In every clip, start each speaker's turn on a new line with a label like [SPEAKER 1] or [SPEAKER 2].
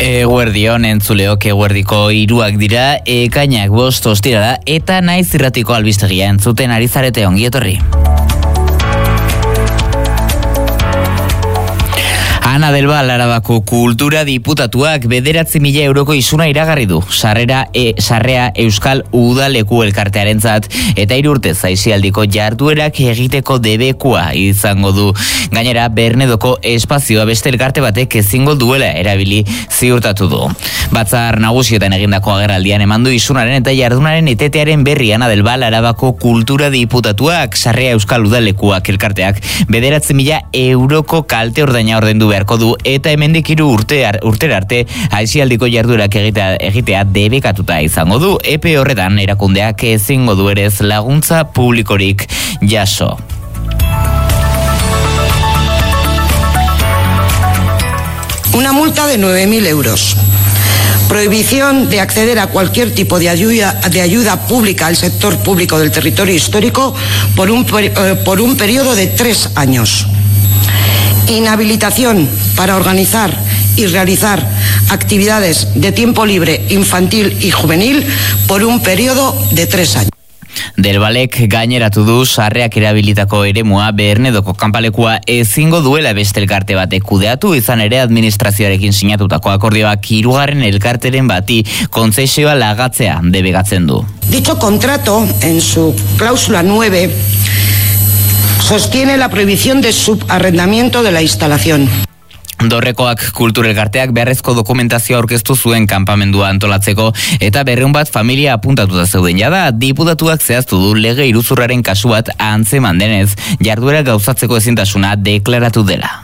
[SPEAKER 1] Eguerdion entzuleok, eguerdiko 3 dira, ekainak 5 ostirala eta Naiz irratiko albistegia entzuten ari zarete, ongi etorri. Ana del Val Arabako kultura diputatuak 9.000 euroko isuna iragarri du. Sarrea Euskal Udaleku elkartearentzat eta 3 urte aisialdiko jarduerak egiteko debekua izango du. Gainera, Bernedoko espazioa beste elkarte batek ezingo duela erabili ziurtatu du. Batzar nagusietan egindako agerraldian emandu isunaren eta jardunaren etetearen berri. Ana del Val Arabako kultura diputatuak Sarrea Euskal Udalekuak elkarteak 9.000 euroko kalte ordaina ordaindu beharko du eta hemendik 3 urtera arte aisialdiko jarduerak egitea debekatuta izango du. Epe horretan erakundeak ezingo du ere laguntza publikorik jaso.
[SPEAKER 2] Una multa de 9.000 euros. Prohibición de acceder a cualquier tipo de ayuda pública al sector público del territorio histórico por un periodo de 3 años. Inhabilitación para organizar y realizar actividades de tiempo libre infantil y juvenil por un periodo de 3 años.
[SPEAKER 1] Del Valek gaineratu du sarreak erabilitako eremua Bernedoko kanpalekua ezingo duela beste elkarte batek kudeatu, izan ere administrazioarekin sinatutako akordioak 3. elkarteren bati kontzesioa lagatzea debegatzen du.
[SPEAKER 2] Dicho contrato, en su cláusula 9, sostiene la prohibición de subarrendamiento de la instalación.
[SPEAKER 1] Dorrekoak kultura elkarteak beharrezko dokumentazioa aurkeztu zuen kanpamendua antolatzeko eta 200 familia apuntatuta zeuden jada. Diputatuak zehaztu du lege iruzurraren kasu bat antzeman denez, jarduera gauzatzeko ezintasuna deklaratu dela.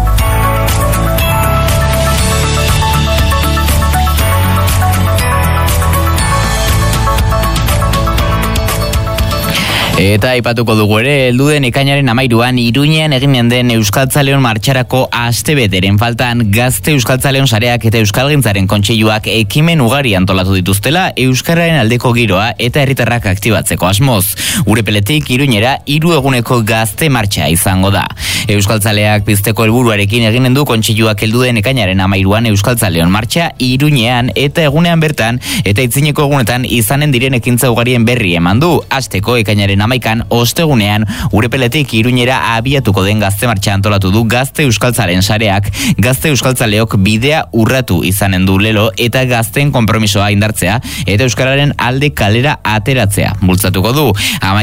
[SPEAKER 1] Eta aipatuko dugu ere, helduden ekainaren 13an Iruñean eginen den Euskaltzaleon martxarako astebeteren faltan Gazte Euskaltzaleon sareak eta Euskalgintzaren kontseiluak ekimen ugari antolatu dituztela euskararen aldeko giroa eta herritarrak aktibatzeko asmoz. Urepeletik Iruñera 3 eguneko gazte martxa izango da. Euskaltzaleak pizteko helburuarekin eginen du kontseiluak helduden ekainaren 13an Euskaltzaleon martxa Iruñean eta egunean bertan eta itzineko egunetan izanen diren ekintza ugarien berri eman du. Hasteko ekainaren 11an ostegunean Urepeletik Iruñera abiatuko den gazte martxa antolatu du Gazte Euskaltzalen sareak. Gazte Euskaltzaleok bidea urratu izanen du lelo eta gazten konpromisoa indartzea eta euskararen alde kalera ateratzea bultzatuko du.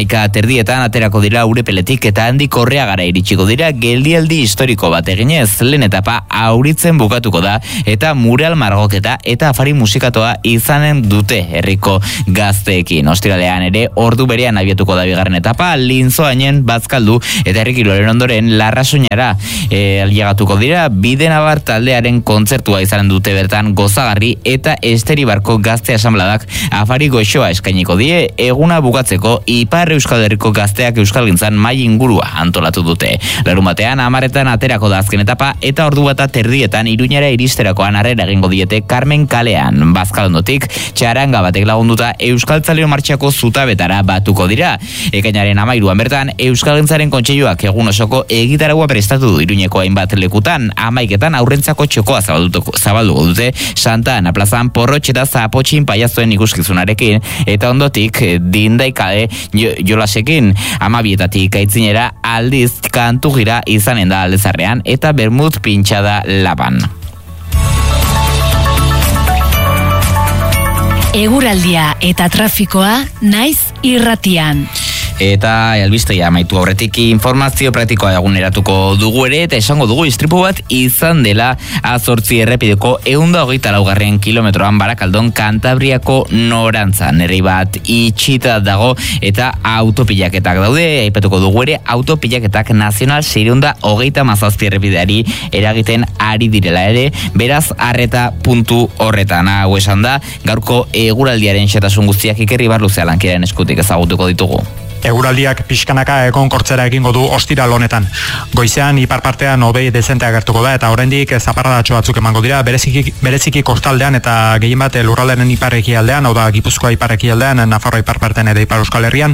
[SPEAKER 1] 11:30 aterako dira Urepeletik eta handik Orreagara iritsiko dira geldialdi historiko bat eginez. Lehen etapa auritzen bukatuko da eta mural margoketa eta afari musikatoa izanen dute herriko gazteekin. Ostiralean ere ordu berean abiatuko da bigarren etapa, Lintzoainen, Bazkaldu eta Herrikiloren ondoren Larrasoinara ailegatuko dira. Bidenabar taldearen kontzertua izanen dute bertan gozagarri eta Esteribarko gazte asanbladak afari goxoa eskainiko die. Eguna bukatzeko Ipar Euskal Herriko gazteak Euskalgintzan mai ingurua antolatu dute. Larunbatean 10etan aterako da azken etapa eta ordu 1:30 Iruñera iristerakoan harrera egingo diete Carmen kalean. Bazkalondotik txaranga batek lagunduta Euskaltzaleon martxako zutabetara batuko dira. Ekainaren 13an bertan Euskalgintzaren kontseiluak egun osoko egitaragua prestatu du Iruñeko hainbat lekutan. 11etan aurrentzako txokoa zabalduko dute Santa Ana plazan porrotx eta zapotxin paiazoen ikuskizunarekin eta ondotik dindaikade jolasekin. 12etatik aitzinera aldiz kantu gira izanen da Aldezarrean eta bermut pintxada Laban.
[SPEAKER 3] Eguraldia eta trafikoa Naiz irratian.
[SPEAKER 1] Eta albistegia amaitu aurretik informazio praktikoa eguneratuko dugu ere eta esango dugu istripu bat izan dela A8 errepideko 124. kilometroan Barakaldon Kantabriako norantzan. Herri bat itxita dago eta autopilaketak daude. Aipatuko dugu ere autopilaketak Nazional 627 errepideari eragiten ari direla ere. Beraz arreta puntu horretan. Hau esan da, gaurko eguraldiaren xetasun guztiak Iker Ibarluzea lankidearen eskutik ezagutuko ditugu.
[SPEAKER 4] Eguraldiak pixkanaka egonkortzera egingo du ostiral honetan. Goizean ipar partean hodei dezente agertuko da eta oraindik zaparradatxo batzuk emango dira, bereziki kostaldean eta gehien bat lurraldearen ipar ekialdean, hau da Gipuzkoa ipar ekialdean, Nafarroa ipar partean eta Ipar Euskal Herrian.